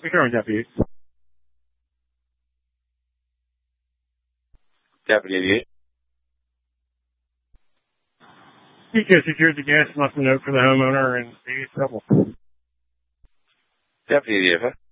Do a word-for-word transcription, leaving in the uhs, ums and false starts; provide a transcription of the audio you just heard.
Return, deputy. Deputy eighty-eight. He just secured the gas and left a note for the homeowner and the trouble. Deputy eighty-eight.